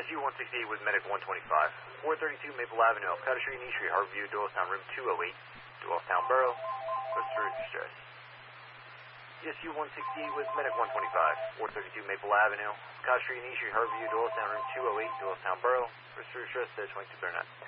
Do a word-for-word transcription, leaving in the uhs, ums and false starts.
U one sixty-eight with Medic one twenty-five. four thirty-two Maple Avenue, Elcata Street, East Street, Harborview, Doylestown, room two oh eight. Doylestown Borough. What's the distress? Yes, U one sixty-eight with Medic one twenty-five. four thirty-two Maple Avenue, Elcata Street, East Street, Harborview, Doylestown, room two oh eight. Doylestown Borough. What's the distress? twenty-two thirty-nine.